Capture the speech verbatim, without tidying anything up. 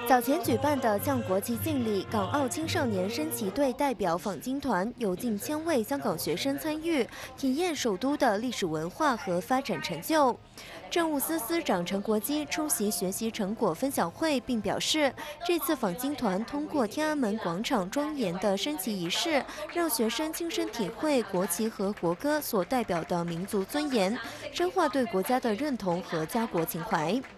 早前举办的降国旗敬礼，港澳青少年升旗队代表访京团有近千位香港学生参与，体验首都的历史文化和发展成就。政务司司长陈国基出席学习成果分享会，并表示，这次访京团通过天安门广场庄严的升旗仪式，让学生亲身体会国旗和国歌所代表的民族尊严，深化对国家的认同和家国情怀。